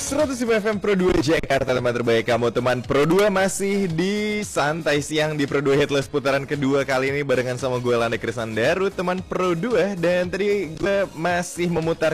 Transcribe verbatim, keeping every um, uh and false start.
seratus lima F M Pro dua Jakarta, teman terbaik kamu. Teman Pro dua masih di Santai Siang di Pro dua Hitlist putaran kedua kali ini barengan sama gue Lande Krisandaru, teman Pro dua. Dan tadi gue masih memutar